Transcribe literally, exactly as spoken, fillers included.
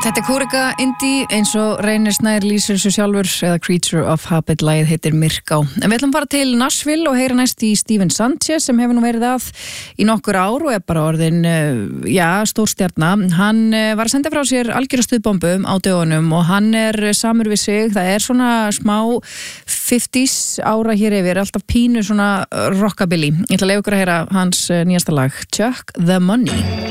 Þetta er Kúrika Indie eins og Reynir Snær lýsir þessu sjálfur eða Creature of Habit, lagið heitir Myrká. En við ætlum bara til Nashville og heyra næst í Steven Sanchez sem hefur nú verið að í nokkur ár og er bara orðin, já, stórstjarna. Hann var að senda frá sér algjöra stuðbombu á dögunum og hann er samur við sig. Það er svona smá fimmtíu ára hér yfir, alltaf pínu svona rockabilly. Ég ætla að leyfa ykkur að heyra hans nýjasta lag, Chuck the Money.